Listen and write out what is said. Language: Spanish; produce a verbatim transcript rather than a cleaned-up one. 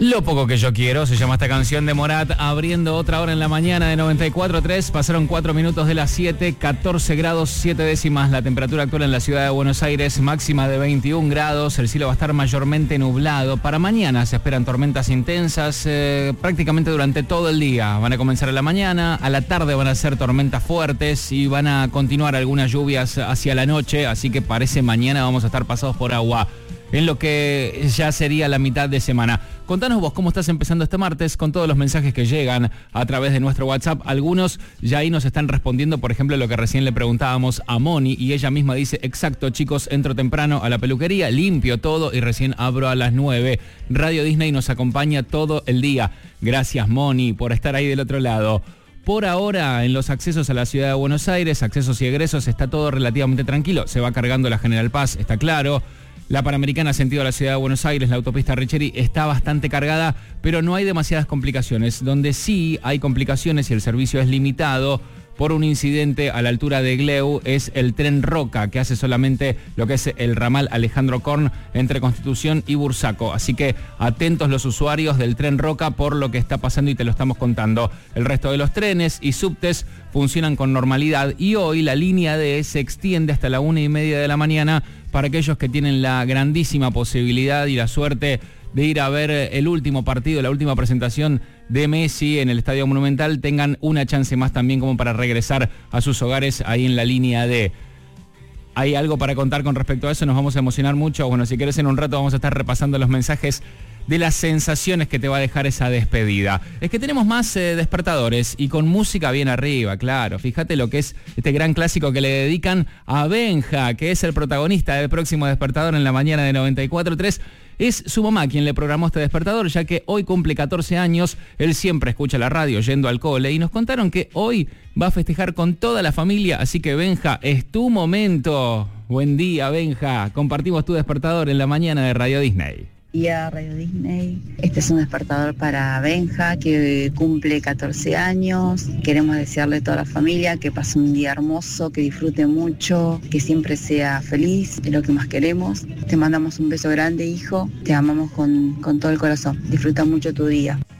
Lo poco que yo quiero, se llama esta canción de Morat, abriendo otra hora en la mañana de noventa y cuatro punto tres. Pasaron cuatro minutos de las siete, catorce grados, siete décimas. La temperatura actual en la ciudad de Buenos Aires, máxima de veintiún grados. El cielo va a estar mayormente nublado. Para mañana se esperan tormentas intensas eh, prácticamente durante todo el día. Van a comenzar a la mañana, a la tarde van a ser tormentas fuertes y van a continuar algunas lluvias hacia la noche. Así que parece mañana vamos a estar pasados por agua en lo que ya sería la mitad de semana. Contanos vos cómo estás empezando este martes con todos los mensajes que llegan a través de nuestro WhatsApp. Algunos ya ahí nos están respondiendo, por ejemplo, lo que recién le preguntábamos a Moni, y ella misma dice, exacto chicos, entro temprano a la peluquería, limpio todo y recién abro a las nueve. Radio Disney nos acompaña todo el día. Gracias Moni por estar ahí del otro lado. Por ahora, en los accesos a la ciudad de Buenos Aires, accesos y egresos, está todo relativamente tranquilo. Se va cargando la General Paz, está claro. La Panamericana sentido a la ciudad de Buenos Aires, la autopista Richeri, está bastante cargada, pero no hay demasiadas complicaciones. Donde sí hay complicaciones y el servicio es limitado por un incidente a la altura de Gleu es el tren Roca, que hace solamente lo que es el ramal Alejandro Korn entre Constitución y Bursaco. Así que atentos los usuarios del tren Roca por lo que está pasando y te lo estamos contando. El resto de los trenes y subtes funcionan con normalidad y hoy la línea D se extiende hasta la una y media de la mañana para aquellos que tienen la grandísima posibilidad y la suerte de ir a ver el último partido, la última presentación de Messi en el Estadio Monumental, tengan una chance más también como para regresar a sus hogares ahí en la línea D. ¿Hay algo para contar con respecto a eso? Nos vamos a emocionar mucho. Bueno, si querés en un rato vamos a estar repasando los mensajes de las sensaciones que te va a dejar esa despedida. Es que tenemos más eh, despertadores y con música bien arriba, claro. Fíjate lo que es este gran clásico que le dedican a Benja, que es el protagonista del próximo despertador en la mañana de noventa y cuatro punto tres. Es su mamá quien le programó este despertador, ya que hoy cumple catorce años. Él siempre escucha la radio yendo al cole y nos contaron que hoy va a festejar con toda la familia. Así que Benja, es tu momento. Buen día, Benja. Compartimos tu despertador en la mañana de Radio Disney. Día Radio Disney. Este es un despertador para Benja, que cumple catorce años. Queremos desearle a toda la familia que pase un día hermoso, que disfrute mucho, que siempre sea feliz, es lo que más queremos. Te mandamos un beso grande, hijo. Te amamos con, con todo el corazón. Disfruta mucho tu día.